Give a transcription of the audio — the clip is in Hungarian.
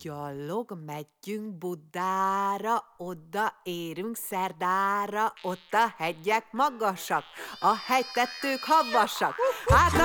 Gyalog megyünk Budára, oda érünk Szerdára, ott a hegyek magasak, a hegytetők havasak. Hát